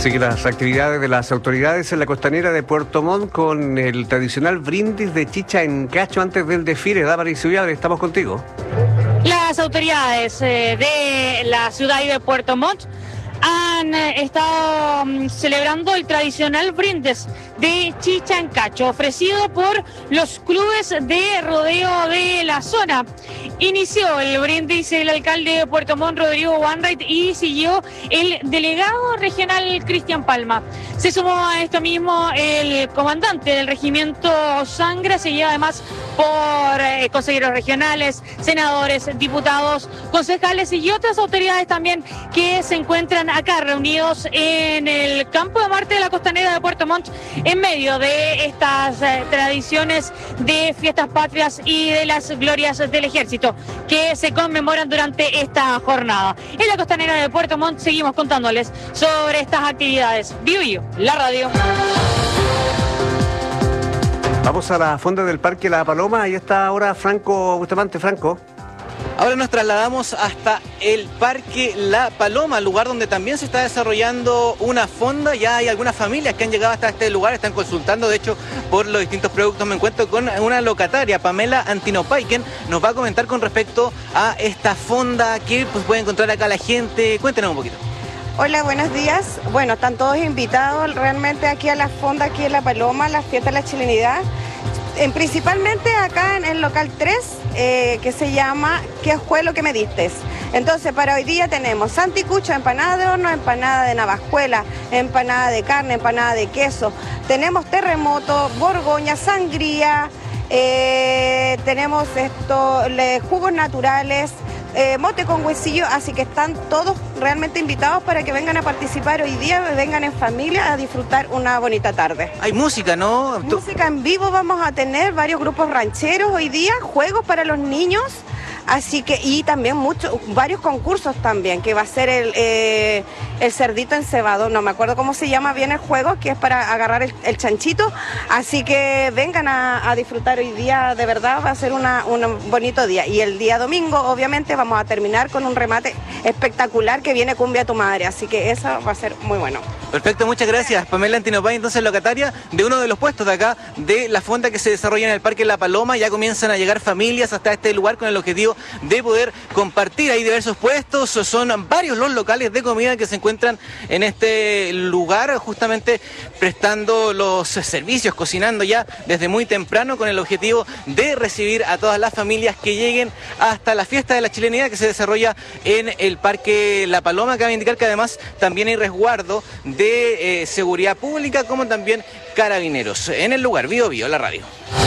Sigue las actividades de las autoridades en la costanera de Puerto Montt con el tradicional brindis de chicha en cacho antes del desfile. Damaris Ullave, estamos contigo. Las autoridades de la ciudad y de Puerto Montt han estado celebrando el tradicional brindis de chicha en cacho ofrecido por los clubes de rodeo de la zona. Inició el brindis el alcalde de Puerto Montt, Rodrigo Wainwright, y siguió el delegado regional Cristian Palma. Se sumó a esto mismo el comandante del regimiento Sangra, seguido además por consejeros regionales, senadores, diputados, concejales y otras autoridades también que se encuentran acá reunidos en el campo de Marte de la costanera de Puerto Montt en medio de estas tradiciones de fiestas patrias y de las glorias del ejército que se conmemoran durante esta jornada. En la costanera de Puerto Montt seguimos contándoles sobre estas actividades. Vivo, la radio. Vamos a la fonda del Parque La Paloma. Ahí está ahora Franco Bustamante. Franco. Ahora nos trasladamos hasta el Parque La Paloma, lugar donde también se está desarrollando una fonda. Ya hay algunas familias que han llegado hasta este lugar, están consultando, de hecho, por los distintos productos. Me encuentro con una locataria, Pamela Antinopay, quien nos va a comentar con respecto a esta fonda que pues, puede encontrar acá la gente. Cuéntenos un poquito. Hola, buenos días. Bueno, están todos invitados realmente aquí a la fonda, aquí en La Paloma, la fiesta de la chilenidad. Principalmente acá en el local 3, que se llama ¿Qué fue lo que me diste? Entonces, para hoy día tenemos santicucho, empanada de horno, empanada de navajuela, empanada de carne, empanada de queso. Tenemos terremoto, borgoña, sangría, tenemos jugos naturales, mote con huesillo, así que están todos realmente invitados para que vengan a participar hoy día, vengan en familia a disfrutar una bonita tarde. Hay música, ¿no? Música en vivo vamos a tener, varios grupos rancheros hoy día, juegos para los niños, así que, y también varios concursos también, que va a ser el cerdito encebado, no me acuerdo cómo se llama bien el juego, que es para agarrar el chanchito, así que vengan a disfrutar hoy día, de verdad va a ser un bonito día. Y el día domingo, obviamente, vamos a terminar con un remate espectacular que viene Cumbia tu Madre, así que eso va a ser muy bueno. Perfecto, muchas gracias. Pamela Antinopay, entonces locataria de uno de los puestos de acá, de la fonda que se desarrolla en el Parque La Paloma. Ya comienzan a llegar familias hasta este lugar con el objetivo de poder compartir. Hay diversos puestos, son varios los locales de comida que se encuentran en este lugar, justamente prestando los servicios, cocinando ya desde muy temprano con el objetivo de recibir a todas las familias que lleguen hasta la fiesta de la chilenidad que se desarrolla en el Parque La Paloma. Cabe indicar que además también hay resguardo de seguridad pública como también carabineros. En el lugar, Bio, la radio.